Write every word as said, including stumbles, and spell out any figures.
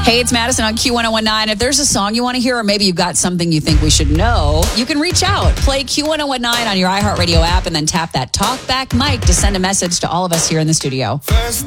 Hey, it's Madison on Q ten nineteen. If there's a song you want to hear, or maybe you've got something you think we should know, you can reach out. Play Q ten nineteen on your iHeartRadio app and then tap that talk back mic to send a message to all of us here in the studio. First